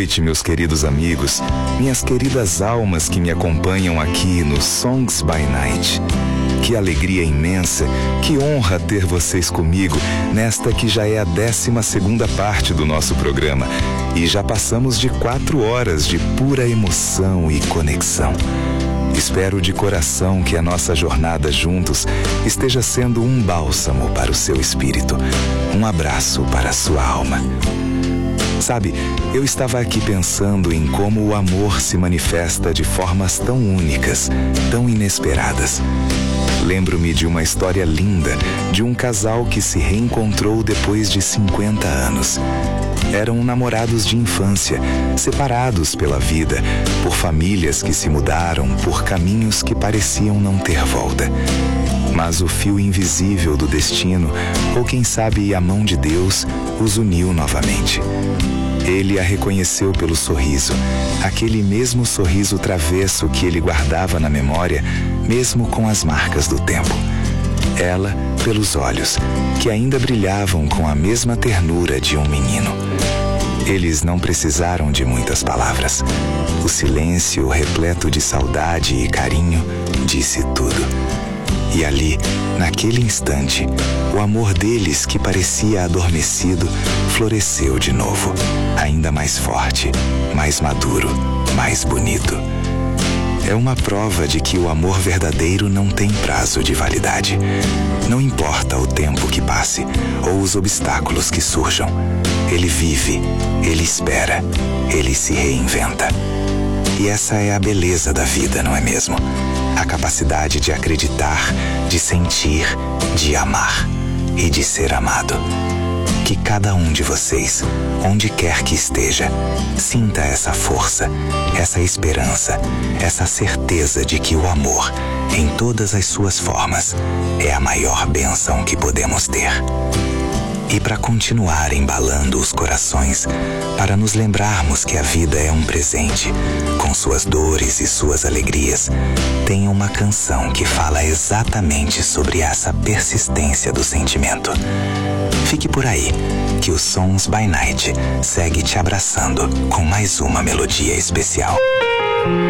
noite, meus queridos amigos, minhas queridas almas que me acompanham aqui no Songs by Night. Que alegria imensa, que honra ter vocês comigo nesta que já é a 12ª parte do nosso programa. E já passamos de 4 horas de pura emoção e conexão. Espero de coração que a nossa jornada juntos esteja sendo um bálsamo para o seu espírito, um abraço para a sua alma. Sabe, eu estava aqui pensando em como o amor se manifesta de formas tão únicas, tão inesperadas. Lembro-me de uma história linda de um casal que se reencontrou depois de 50 anos. Eram namorados de infância, separados pela vida, por famílias que se mudaram, por caminhos que pareciam não ter volta. Mas o fio invisível do destino, ou quem sabe a mão de Deus, os uniu novamente. Ele a reconheceu pelo sorriso, aquele mesmo sorriso travesso que ele guardava na memória, mesmo com as marcas do tempo. Ela, pelos olhos, que ainda brilhavam com a mesma ternura de um menino. Eles não precisaram de muitas palavras. O silêncio, repleto de saudade e carinho, disse tudo. E ali, naquele instante, o amor deles, que parecia adormecido, floresceu de novo, ainda mais forte, mais maduro, mais bonito. É uma prova de que o amor verdadeiro não tem prazo de validade. Não importa o tempo que passe ou os obstáculos que surjam. Ele vive, ele espera, ele se reinventa. E essa é a beleza da vida, não é mesmo? A capacidade de acreditar, de sentir, de amar e de ser amado. Que cada um de vocês, onde quer que esteja, sinta essa força, essa esperança, essa certeza de que o amor, em todas as suas formas, é a maior bênção que podemos ter. E para continuar embalando os corações, para nos lembrarmos que a vida é um presente, com suas dores e suas alegrias, tem uma canção que fala exatamente sobre essa persistência do sentimento. Fique por aí, que o Songs by Night segue te abraçando com mais uma melodia especial.